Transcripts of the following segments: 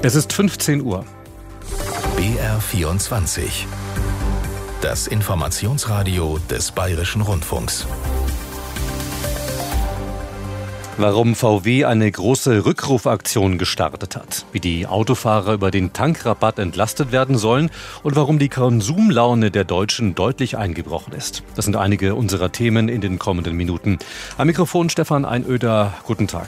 Es ist 15 Uhr. BR24. Das Informationsradio des Bayerischen Rundfunks. Warum VW eine große Rückrufaktion gestartet hat, wie die Autofahrer über den Tankrabatt entlastet werden sollen und warum die Konsumlaune der Deutschen deutlich eingebrochen ist. Das sind einige unserer Themen in den kommenden Minuten. Am Mikrofon Stefan Einöder, guten Tag.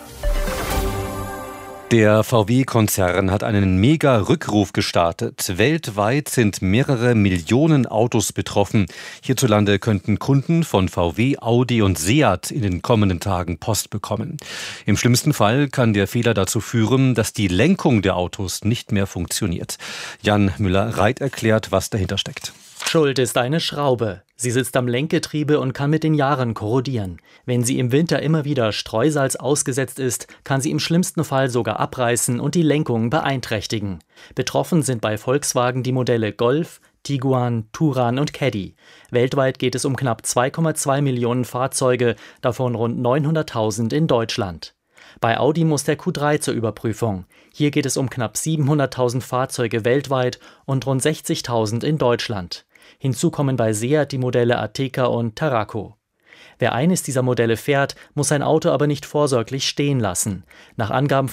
Der VW-Konzern hat einen Mega-Rückruf gestartet. Weltweit sind mehrere Millionen Autos betroffen. Hierzulande könnten Kunden von VW, Audi und Seat in den kommenden Tagen Post bekommen. Im schlimmsten Fall kann der Fehler dazu führen, dass die Lenkung der Autos nicht mehr funktioniert. Jan Müller-Reit erklärt, was dahinter steckt. Schuld ist eine Schraube. Sie sitzt am Lenkgetriebe und kann mit den Jahren korrodieren. Wenn sie im Winter immer wieder Streusalz ausgesetzt ist, kann sie im schlimmsten Fall sogar abreißen und die Lenkung beeinträchtigen. Betroffen sind bei Volkswagen die Modelle Golf, Tiguan, Touran und Caddy. Weltweit geht es um knapp 2,2 Millionen Fahrzeuge, davon rund 900.000 in Deutschland. Bei Audi muss der Q3 zur Überprüfung. Hier geht es um knapp 700.000 Fahrzeuge weltweit und rund 60.000 in Deutschland. Hinzu kommen bei Seat die Modelle Ateca und Tarraco. Wer eines dieser Modelle fährt, muss sein Auto aber nicht vorsorglich stehen lassen. Nach Angaben